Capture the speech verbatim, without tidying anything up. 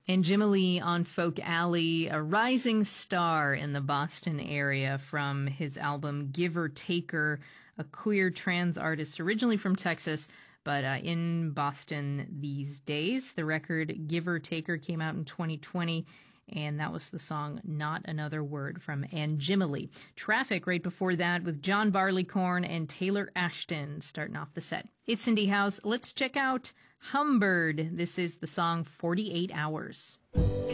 And Jimmy on Folk Alley, a rising star in the Boston area from his album Giver Taker, a queer trans artist originally from Texas, but uh, in Boston these days. The record Giver Taker came out in twenty twenty, and that was the song Not Another Word from Anjimily. Traffic right before that with John Barleycorn and Taylor Ashton starting off the set. It's Cindy House. Let's check out Humbird. This is the song forty-eight hours.